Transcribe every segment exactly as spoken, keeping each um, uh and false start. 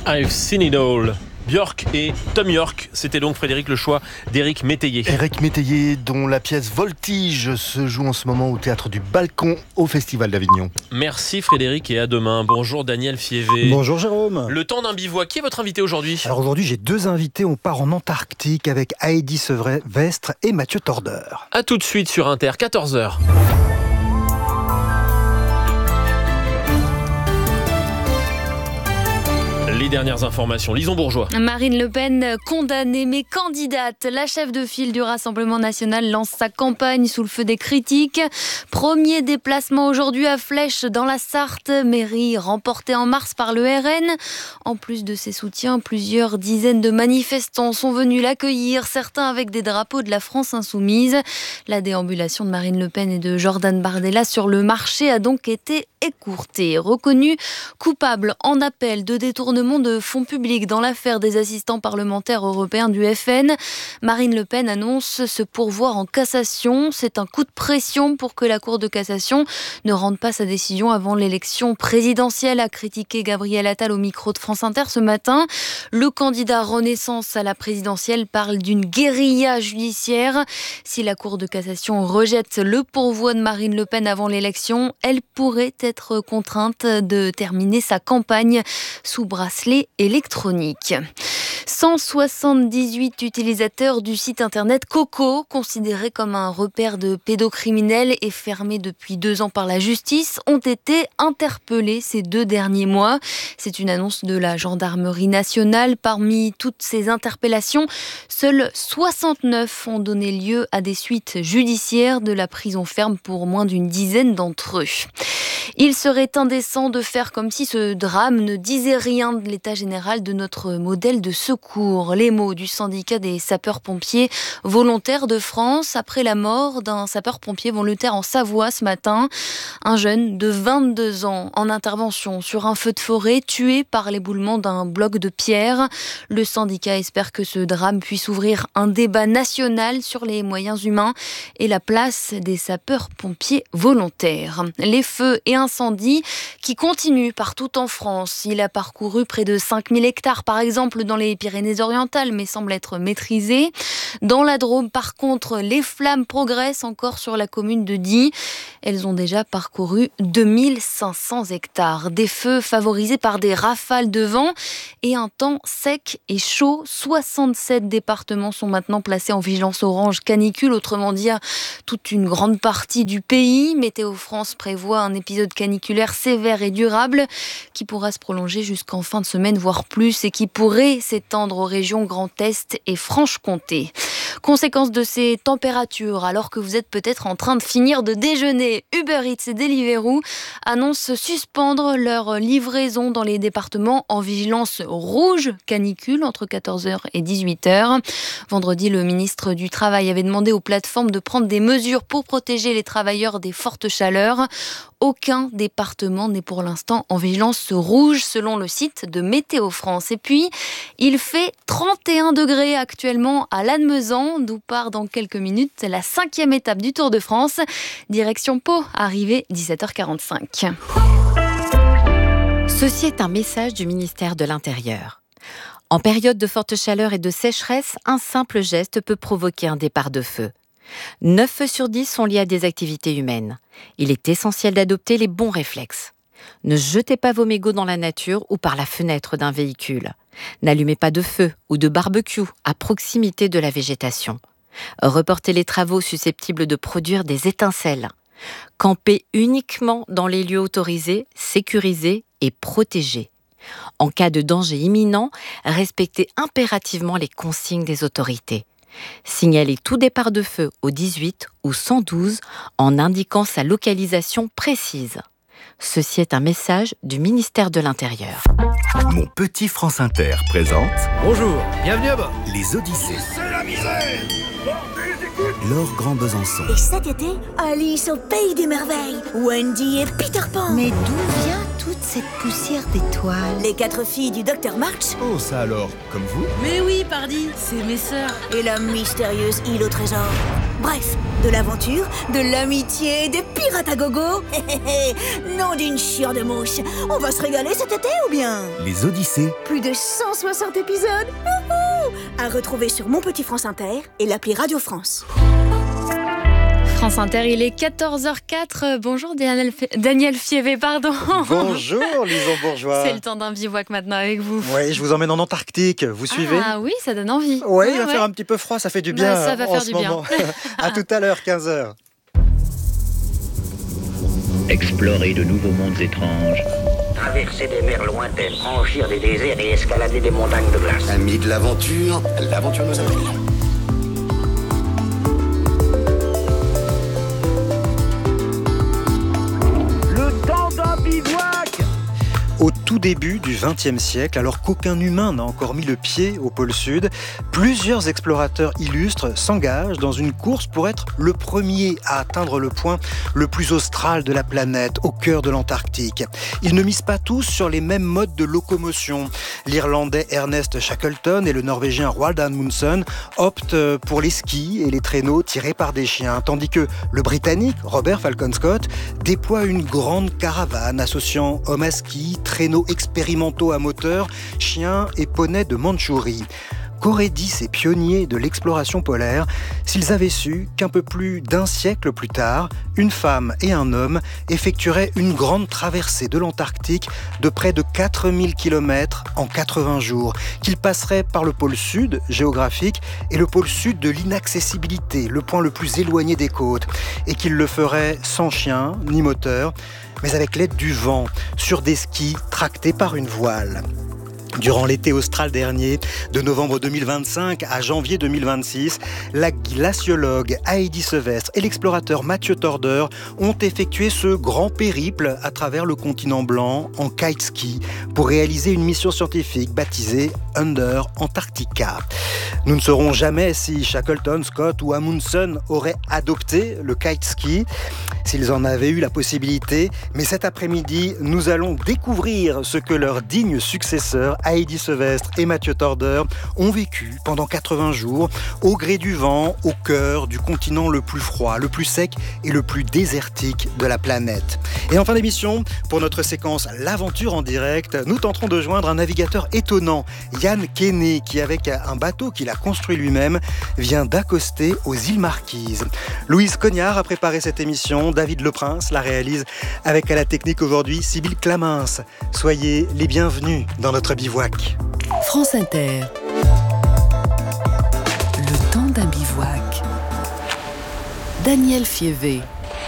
I've seen it all. Björk et Thom Yorke, c'était donc Frédéric le choix d'Éric Métayer. Éric Métayer, dont la pièce Voltige se joue en ce moment au Théâtre du Balcon au Festival d'Avignon. Merci Frédéric et à demain. Bonjour Daniel Fievé. Bonjour Jérôme. Le temps d'un bivouac, qui est votre invité aujourd'hui ? Alors aujourd'hui j'ai deux invités, on part en Antarctique avec Heidi Sevestre et Mathieu Tordeur. A tout de suite sur Inter, quatorze heures. Les dernières informations, Lison Bourgeois. Marine Le Pen condamnée mais candidate. La chef de file du Rassemblement national lance sa campagne sous le feu des critiques. Premier déplacement aujourd'hui à Flèche dans la Sarthe, mairie remportée en mars par le R N. En plus de ses soutiens, plusieurs dizaines de manifestants sont venus l'accueillir, certains avec des drapeaux de la France insoumise. La déambulation de Marine Le Pen et de Jordan Bardella sur le marché a donc été écourtée. Reconnu coupable en appel de détournement de fonds publics dans l'affaire des assistants parlementaires européens du F N. Marine Le Pen annonce se pourvoir en cassation. C'est un coup de pression pour que la Cour de cassation ne rende pas sa décision avant l'élection présidentielle, a critiqué Gabriel Attal au micro de France Inter ce matin. Le candidat Renaissance à la présidentielle parle d'une guérilla judiciaire. Si la Cour de cassation rejette le pourvoi de Marine Le Pen avant l'élection, elle pourrait être contrainte de terminer sa campagne sous bracelet électronique. cent soixante-dix-huit utilisateurs du site internet Coco, considéré comme un repère de pédocriminels et fermé depuis deux ans par la justice, ont été interpellés ces deux derniers mois. C'est une annonce de la gendarmerie nationale. Parmi toutes ces interpellations, seules soixante-neuf ont donné lieu à des suites judiciaires, de la prison ferme pour moins d'une dizaine d'entre eux. Il serait indécent de faire comme si ce drame ne disait rien de l'état général de notre modèle de secours. Les mots du syndicat des sapeurs-pompiers volontaires de France après la mort d'un sapeur-pompier volontaire en Savoie ce matin. Un jeune de vingt-deux ans en intervention sur un feu de forêt, tué par l'éboulement d'un bloc de pierre. Le syndicat espère que ce drame puisse ouvrir un débat national sur les moyens humains et la place des sapeurs-pompiers volontaires. Les feux et incendie qui continue partout en France. Il a parcouru près de cinq mille hectares, par exemple, dans les Pyrénées-Orientales, mais semble être maîtrisé. Dans la Drôme, par contre, les flammes progressent encore sur la commune de Die. Elles ont déjà parcouru deux mille cinq cents hectares. Des feux favorisés par des rafales de vent et un temps sec et chaud. soixante-sept départements sont maintenant placés en vigilance orange canicule, autrement dire toute une grande partie du pays. Météo France prévoit un épisode caniculaire sévère et durable qui pourra se prolonger jusqu'en fin de semaine, voire plus, et qui pourrait s'étendre aux régions Grand Est et Franche-Comté. Conséquence de ces températures, alors que vous êtes peut-être en train de finir de déjeuner, Uber Eats et Deliveroo annoncent suspendre leur livraison dans les départements en vigilance rouge canicule entre quatorze heures et dix-huit heures. Vendredi, le ministre du Travail avait demandé aux plateformes de prendre des mesures pour protéger les travailleurs des fortes chaleurs. Aucun département n'est pour l'instant en vigilance rouge selon le site de Météo France. Et puis, il fait trente et un degrés actuellement à Lannemezan, d'où part dans quelques minutes la cinquième étape du Tour de France. Direction Pau, arrivée dix-sept heures quarante-cinq. Ceci est un message du ministère de l'Intérieur. En période de forte chaleur et de sécheresse, un simple geste peut provoquer un départ de feu. neuf feux sur dix sont liés à des activités humaines. Il est essentiel d'adopter les bons réflexes. Ne jetez pas vos mégots dans la nature ou par la fenêtre d'un véhicule. N'allumez pas de feu ou de barbecue à proximité de la végétation. Reportez les travaux susceptibles de produire des étincelles. Campez uniquement dans les lieux autorisés, sécurisés et protégés. En cas de danger imminent, respectez impérativement les consignes des autorités. Signalez tout départ de feu au dix-huit ou cent douze en indiquant sa localisation précise. Ceci est un message du ministère de l'Intérieur. Mon petit France Inter présente... Bonjour, bienvenue à bord. Les Odyssées. C'est la misère. Laure Grand Besançon. Et cet été, Alice au Pays des Merveilles. Wendy et Peter Pan. Mais d'où vient toute cette poussière d'étoiles? Les quatre filles du docteur March. Oh, ça alors, comme vous? Mais oui, pardi, c'est mes sœurs. Et la mystérieuse île au trésor. Bref, de l'aventure, de l'amitié, des pirates à gogo. Non d'une chiure de mouche. On va se régaler cet été ou bien? Les Odyssées. Plus de cent soixante épisodes. Wouhou, à retrouver sur Mon Petit France Inter et l'appli Radio France. France Inter, il est quatorze heures quatre. Bonjour Daniel, Daniel Fievé, pardon. Bonjour Lison Bourgeois. C'est le temps d'un bivouac maintenant avec vous. Oui, je vous emmène en Antarctique, vous suivez? Ah oui, ça donne envie. Oui, ouais, il va ouais. faire un petit peu froid, ça fait du bien bah, ça va en faire ce du moment. Bien. À tout à l'heure, quinze heures. Explorer de nouveaux mondes étranges. Traverser des mers lointaines, franchir des déserts et escalader des montagnes de glace. Amis de l'aventure, l'aventure nous appelle. Au tout début du vingtième siècle, alors qu'aucun humain n'a encore mis le pied au pôle Sud, plusieurs explorateurs illustres s'engagent dans une course pour être le premier à atteindre le point le plus austral de la planète, au cœur de l'Antarctique. Ils ne misent pas tous sur les mêmes modes de locomotion. L'Irlandais Ernest Shackleton et le Norvégien Roald Amundsen optent pour les skis et les traîneaux tirés par des chiens, tandis que le Britannique Robert Falcon Scott déploie une grande caravane associant hommes à ski, traîneaux expérimentaux à moteur, chiens et poneys de Mandchourie. Qu'auraient dit ces pionniers de l'exploration polaire s'ils avaient su qu'un peu plus d'un siècle plus tard, une femme et un homme effectueraient une grande traversée de l'Antarctique de près de quatre mille kilomètres en quatre-vingts jours, qu'ils passeraient par le pôle sud géographique et le pôle sud de l'inaccessibilité, le point le plus éloigné des côtes, et qu'ils le feraient sans chien ni moteur, mais avec l'aide du vent, sur des skis tractés par une voile. Durant l'été austral dernier, de novembre deux mille vingt-cinq à janvier deux mille vingt-six, la glaciologue Heidi Sevestre et l'explorateur Mathieu Torder ont effectué ce grand périple à travers le continent blanc en kiteski pour réaliser une mission scientifique baptisée Under Antarctica. Nous ne saurons jamais si Shackleton, Scott ou Amundsen auraient adopté le kiteski, s'ils en avaient eu la possibilité, mais cet après-midi, nous allons découvrir ce que leurs dignes successeurs Heidi Sevestre et Mathieu Torder ont vécu pendant quatre-vingts jours au gré du vent, au cœur du continent le plus froid, le plus sec et le plus désertique de la planète. Et en fin d'émission, pour notre séquence L'aventure en direct, nous tenterons de joindre un navigateur étonnant, Yann Kenney, qui avec un bateau qu'il a construit lui-même, vient d'accoster aux îles Marquises. Louise Cognard a préparé cette émission, David Leprince la réalise avec à la technique aujourd'hui Sybille Clamins. Soyez les bienvenus dans notre bivouac. France Inter. Le temps d'un bivouac. Daniel Fievé.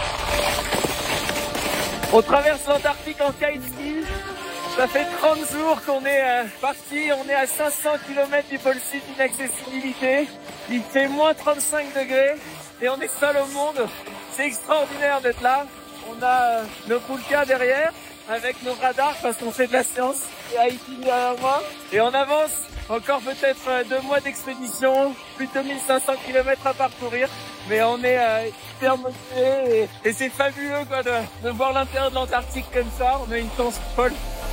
On traverse l'Antarctique en kiteski. Ça fait trente jours qu'on est euh, parti. On est à cinq cents kilomètres du pôle sud d'inaccessibilité. Il fait moins trente-cinq degrés et on est seul au monde. C'est extraordinaire d'être là. On a euh, nos poulkas derrière avec nos radars parce qu'on fait de la science. Et Haïti derrière moi. Et on avance. Encore peut-être euh, deux mois d'expédition. Plus de mille cinq cents kilomètres à parcourir. Mais on est euh, hyper motivés. Et, et c'est fabuleux quoi, de, de voir l'intérieur de l'Antarctique comme ça. On a une chance folle.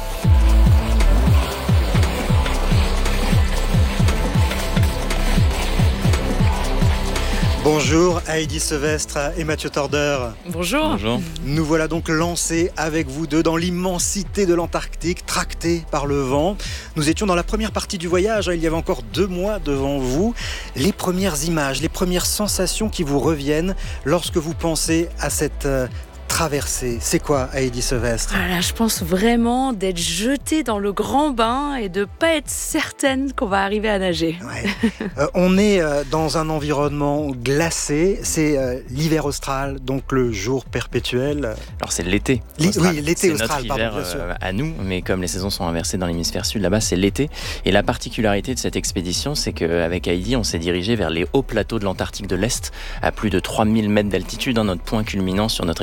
Bonjour Heidi Sevestre et Mathieu Torder. Bonjour. Bonjour. Nous voilà donc lancés avec vous deux dans l'immensité de l'Antarctique, tractés par le vent. Nous étions dans la première partie du voyage, il y avait encore deux mois devant vous. Les premières images, les premières sensations qui vous reviennent lorsque vous pensez à cette euh, traversée, c'est quoi Heidi Sevestre? Voilà, je pense vraiment d'être jetée dans le grand bain et de pas être certaine qu'on va arriver à nager. Ouais. euh, on est euh, dans un environnement glacé, c'est euh, l'hiver austral, donc le jour perpétuel. Alors c'est l'été. Li- austral. oui, l'été c'est austral, notre pardon, hiver bien sûr. euh, à nous, mais comme les saisons sont inversées dans l'hémisphère sud, là-bas c'est l'été. Et la particularité de cette expédition, c'est qu'avec Heidi, on s'est dirigé vers les hauts plateaux de l'Antarctique de l'Est, à plus de trois mille mètres d'altitude, hein, notre point culminant sur notre expédition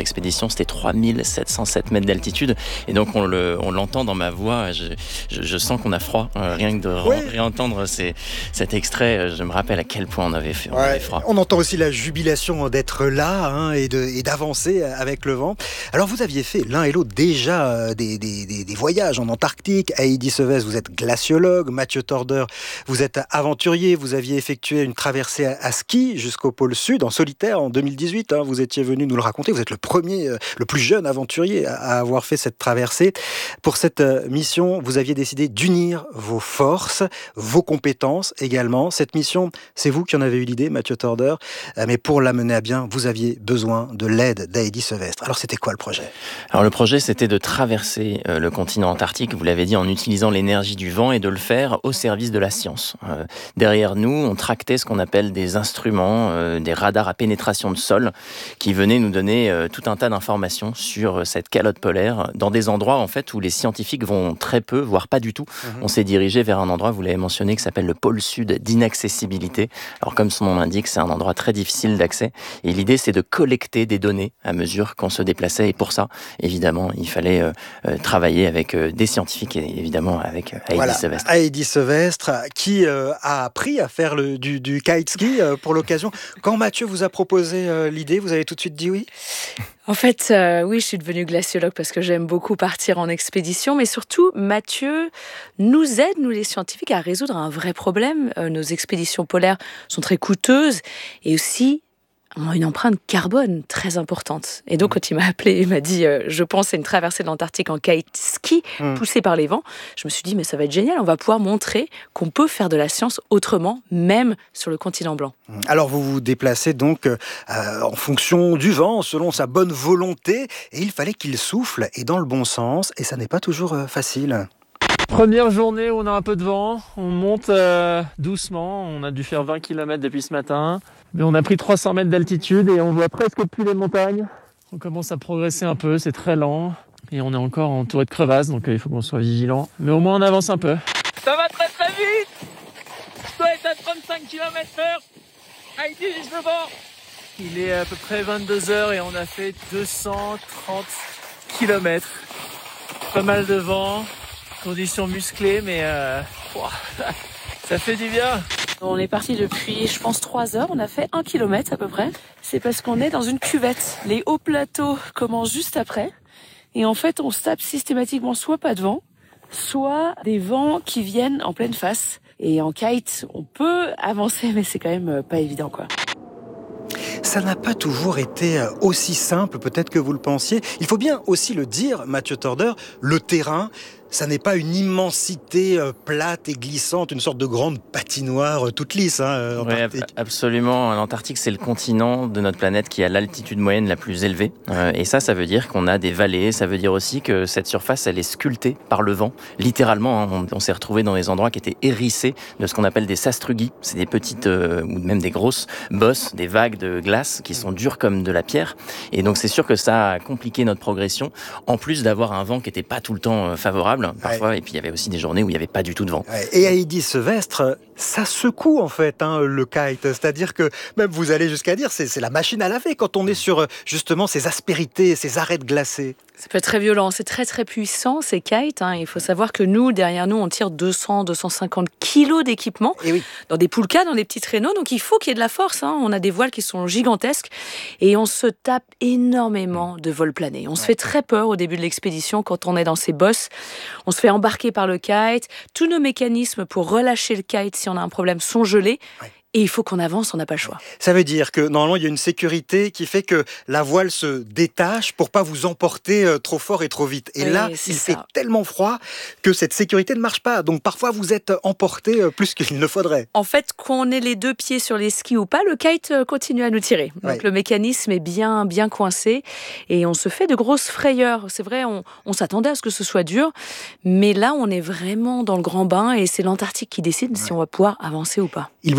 attention, c'était trois mille sept cent sept mètres d'altitude. Et donc, on, le, on l'entend dans ma voix. Je, je, je sens qu'on a froid. Euh, rien que de oui. réentendre ces, cet extrait, je me rappelle à quel point on avait, fait, on ouais, avait froid. On entend aussi la jubilation d'être là hein, et, de, et d'avancer avec le vent. Alors, vous aviez fait l'un et l'autre déjà des, des, des, des voyages en Antarctique. Heidi Sevestre, vous êtes glaciologue. Mathieu Torder, vous êtes aventurier. Vous aviez effectué une traversée à, à ski jusqu'au pôle Sud en solitaire en deux mille dix-huit. Hein, vous étiez venu nous le raconter. Vous êtes le premier, euh, le plus jeune aventurier à, à avoir fait cette traversée. Pour cette euh, mission, vous aviez décidé d'unir vos forces, vos compétences également. Cette mission, c'est vous qui en avez eu l'idée, Mathieu Torder. Euh, mais pour la mener à bien, vous aviez besoin de l'aide d'Heidi Sevestre. Alors, c'était quoi le projet ? Alors, le projet, c'était de traverser euh, le continent antarctique, vous l'avez dit, en utilisant l'énergie du vent et de le faire au service de la science. Euh, derrière nous, on tractait ce qu'on appelle des instruments, euh, des radars à pénétration de sol, qui venaient nous donner euh, tout un tas d'informations sur euh, cette calotte polaire, dans des endroits en fait où les scientifiques vont très peu, voire pas du tout. Mmh. On s'est dirigé vers un endroit, vous l'avez mentionné, qui s'appelle le pôle sud d'inaccessibilité. Alors comme son nom l'indique, c'est un endroit très difficile d'accès. Et l'idée, c'est de collecter des données à mesure qu'on se déplaçait. Et pour ça, évidemment, il fallait euh, euh, travailler avec euh, des scientifiques et évidemment avec euh, Heidi voilà. Sevestre. Heidi Sevestre, qui euh, a appris à faire le, du, du kite ski euh, pour l'occasion. Quand Mathieu vous a proposé euh, l'idée, vous avez tout de suite dit oui ? En fait, euh, oui, je suis devenue glaciologue parce que j'aime beaucoup partir en expédition, mais surtout, Mathieu nous aide, nous les scientifiques, à résoudre un vrai problème. Euh, nos expéditions polaires sont très coûteuses et aussi ont une empreinte carbone très importante. Et donc, quand il m'a appelé, il m'a dit euh, « Je pense à une traversée de l'Antarctique en kite ski, mmh. poussée par les vents », je me suis dit « Mais ça va être génial, on va pouvoir montrer qu'on peut faire de la science autrement, même sur le continent blanc. » Alors, vous vous déplacez donc euh, en fonction du vent, selon sa bonne volonté, et il fallait qu'il souffle, et dans le bon sens, et ça n'est pas toujours euh, facile. Première journée où on a un peu de vent, on monte euh, doucement, on a dû faire vingt kilomètres depuis ce matin, mais on a pris trois cents mètres d'altitude et on voit presque plus les montagnes. On commence à progresser un peu, c'est très lent et on est encore entouré de crevasses, donc il faut qu'on soit vigilant. Mais au moins on avance un peu. Ça va très très vite. Je dois être à trente-cinq kilomètres heure. Heidi, je le bord. Il est à peu près vingt-deux heures et on a fait deux cent trente kilomètres. Pas mal de vent. Conditions musclées, mais euh, wow, ça fait du bien. On est parti depuis, je pense, trois heures. On a fait un kilomètre à peu près. C'est parce qu'on est dans une cuvette. Les hauts plateaux commencent juste après. Et en fait, on se tape systématiquement soit pas de vent, soit des vents qui viennent en pleine face. Et en kite, on peut avancer, mais c'est quand même pas évident, quoi. Ça n'a pas toujours été aussi simple, peut-être que vous le pensiez. Il faut bien aussi le dire, Mathieu Torder, le terrain, ça n'est pas une immensité euh, plate et glissante, une sorte de grande patinoire euh, toute lisse. Hein, oui, ab- absolument. L'Antarctique, c'est le continent de notre planète qui a l'altitude moyenne la plus élevée. Euh, et ça, ça veut dire qu'on a des vallées. Ça veut dire aussi que cette surface, elle est sculptée par le vent. Littéralement, hein, on, on s'est retrouvé dans des endroits qui étaient hérissés de ce qu'on appelle des sastrugies. C'est des petites, euh, ou même des grosses bosses, des vagues de glace qui sont dures comme de la pierre. Et donc, c'est sûr que ça a compliqué notre progression, en plus d'avoir un vent qui n'était pas tout le temps euh, favorable. Parfois, ouais. Et puis il y avait aussi des journées où il n'y avait pas du tout de vent. Ouais. Et Heidi Sevestre, ça secoue en fait hein, le kite, c'est-à-dire que même vous allez jusqu'à dire c'est, c'est la machine à laver quand on est sur justement ces aspérités, ces arêtes glacées. Ça peut être très violent, c'est très très puissant ces kites. Hein. Il faut savoir que nous, derrière nous, on tire deux cents à deux cent cinquante kilos d'équipement et oui. dans des poulkas, dans des petits traîneaux. Donc il faut qu'il y ait de la force. Hein. On a des voiles qui sont gigantesques et on se tape énormément de vols planés. On ouais. se fait très peur au début de l'expédition quand on est dans ces bosses. On se fait embarquer par le kite. Tous nos mécanismes pour relâcher le kite si on a un problème sont gelés. Ouais. Et il faut qu'on avance, on n'a pas le choix. Ça veut dire que normalement, il y a une sécurité qui fait que la voile se détache pour pas vous emporter euh, trop fort et trop vite. Et oui, là, il ça. fait tellement froid que cette sécurité ne marche pas. Donc parfois, vous êtes emporté euh, plus qu'il ne faudrait. En fait, qu'on ait les deux pieds sur les skis ou pas, le kite continue à nous tirer. Donc ouais. le mécanisme est bien, bien coincé et on se fait de grosses frayeurs. C'est vrai, on, on s'attendait à ce que ce soit dur, mais là, on est vraiment dans le grand bain et c'est l'Antarctique qui décide ouais. si on va pouvoir avancer ou pas. Il vous est arrivé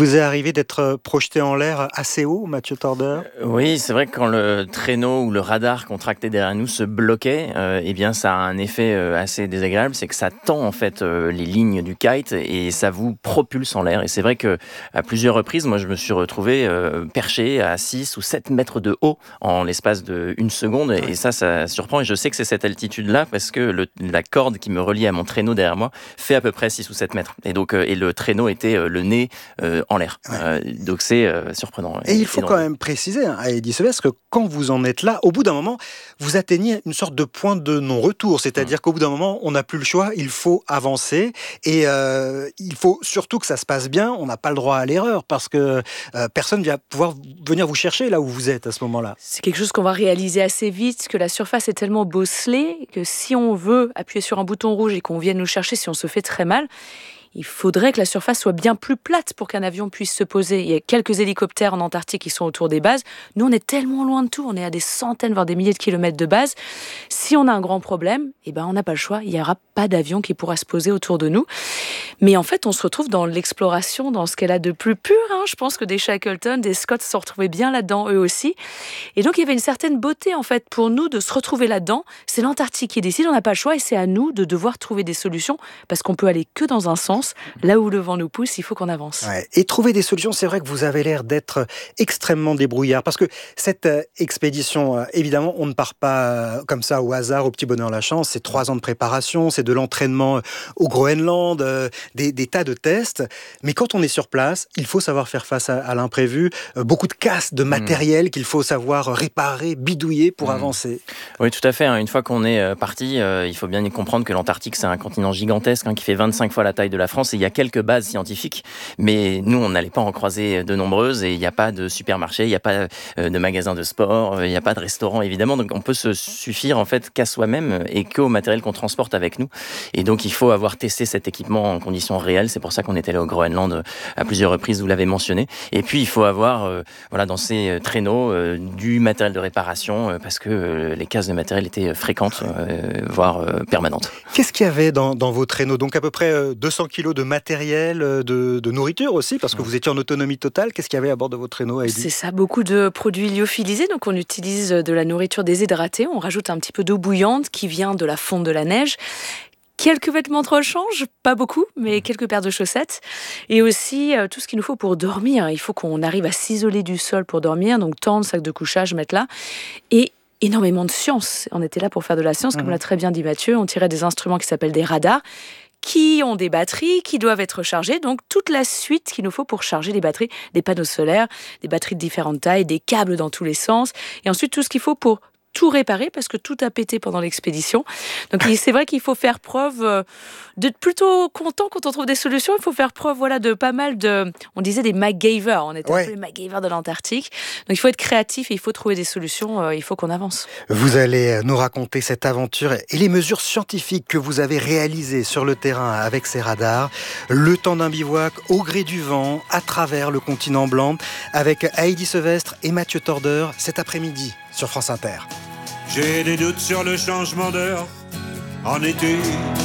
arrivé d'être projeté en l'air assez haut, Mathieu Torder ? Oui, c'est vrai que quand le traîneau ou le radar qu'on tractait derrière nous se bloquait, euh, eh bien ça a un effet euh, assez désagréable, c'est que ça tend en fait euh, les lignes du kite et ça vous propulse en l'air. Et c'est vrai que à plusieurs reprises, moi je me suis retrouvé euh, perché à six ou sept mètres de haut en l'espace d'une seconde, et ça, ça surprend. Et je sais que c'est cette altitude-là parce que le, la corde qui me relie à mon traîneau derrière moi fait à peu près six ou sept mètres. Et donc, euh, et le traîneau était euh, le nez euh, en l'air. Ouais. Euh, donc c'est euh, surprenant. Et, et il faut quand même préciser hein, à Heidi Sevestre que quand vous en êtes là, au bout d'un moment, vous atteignez une sorte de point de non-retour. C'est-à-dire mmh. qu'au bout d'un moment, on n'a plus le choix, il faut avancer. Et euh, il faut surtout que ça se passe bien. On n'a pas le droit à l'erreur parce que euh, personne ne va pouvoir venir vous chercher là où vous êtes à ce moment-là. C'est quelque chose qu'on va réaliser assez vite, que la surface est tellement bosselée que si on veut appuyer sur un bouton rouge et qu'on vienne nous chercher, si on se fait très mal, il faudrait que la surface soit bien plus plate pour qu'un avion puisse se poser. Il y a quelques hélicoptères en Antarctique qui sont autour des bases. Nous, on est tellement loin de tout. On est à des centaines, voire des milliers de kilomètres de base. Si on a un grand problème, eh ben, on n'a pas le choix. Il n'y aura pas d'avion qui pourra se poser autour de nous. Mais en fait, on se retrouve dans l'exploration, dans ce qu'elle a de plus pur. Hein. Je pense que des Shackleton, des Scott se sont retrouvés bien là-dedans, eux aussi. Et donc, il y avait une certaine beauté, en fait, pour nous de se retrouver là-dedans. C'est l'Antarctique qui décide, on n'a pas le choix. Et c'est à nous de devoir trouver des solutions parce qu'on peut aller que dans un sens. Là où le vent nous pousse, il faut qu'on avance. Ouais. Et trouver des solutions, c'est vrai que vous avez l'air d'être extrêmement débrouillard. Parce que cette euh, expédition, euh, évidemment, on ne part pas euh, comme ça au hasard, au petit bonheur la chance. C'est trois ans de préparation, c'est de l'entraînement au Groenland, euh, des, des tas de tests. Mais quand on est sur place, il faut savoir faire face à, à l'imprévu. Euh, beaucoup de casse, de matériel mmh. qu'il faut savoir réparer, bidouiller pour mmh. avancer. Oui, tout à fait. Une fois qu'on est parti, euh, il faut bien comprendre que l'Antarctique, c'est un continent gigantesque hein, qui fait vingt-cinq fois la taille de la France. Et il y a quelques bases scientifiques, mais nous, on n'allait pas en croiser de nombreuses et il n'y a pas de supermarché, il n'y a pas de magasin de sport, il n'y a pas de restaurant, évidemment. Donc, on peut se suffire, en fait, qu'à soi-même et qu'au matériel qu'on transporte avec nous. Et donc, il faut avoir testé cet équipement en conditions réelles. C'est pour ça qu'on est allé au Groenland à plusieurs reprises, vous l'avez mentionné. Et puis, il faut avoir, euh, voilà, dans ces traîneaux, euh, du matériel de réparation euh, parce que euh, les casses de matériel étaient fréquentes, euh, voire euh, permanentes. Qu'est-ce qu'il y avait dans, dans vos traîneaux ? Donc, à peu près euh, deux cents kilos de matériel, de, de nourriture aussi, parce que vous étiez en autonomie totale. Qu'est-ce qu'il y avait à bord de votre traîneau, Heidi ? C'est ça, beaucoup de produits lyophilisés. Donc on utilise de la nourriture déshydratée. On rajoute un petit peu d'eau bouillante qui vient de la fonte de la neige. Quelques vêtements de rechange, pas beaucoup, mais quelques paires de chaussettes. Et aussi euh, tout ce qu'il nous faut pour dormir. Il faut qu'on arrive à s'isoler du sol pour dormir. Donc tente, sac de couchage, matelas. Et énormément de science. On était là pour faire de la science, comme mmh. l'a très bien dit Mathieu. On tirait des instruments qui s'appellent des radars, qui ont des batteries, qui doivent être chargées. Donc, toute la suite qu'il nous faut pour charger les batteries, des panneaux solaires, des batteries de différentes tailles, des câbles dans tous les sens. Et ensuite, tout ce qu'il faut pour tout réparer, parce que tout a pété pendant l'expédition. Donc, c'est vrai qu'il faut faire preuve d'être plutôt content quand on trouve des solutions. Il faut faire preuve voilà, de pas mal de... On disait des MacGyver. On était ouais. un peu les MacGyver de l'Antarctique. Donc, il faut être créatif et il faut trouver des solutions. Il faut qu'on avance. Vous allez nous raconter cette aventure et les mesures scientifiques que vous avez réalisées sur le terrain avec ces radars. Le temps d'un bivouac au gré du vent, à travers le continent blanc, avec Heidi Sevestre et Mathieu Torder cet après-midi sur France Inter. J'ai des doutes sur le changement d'heure en été.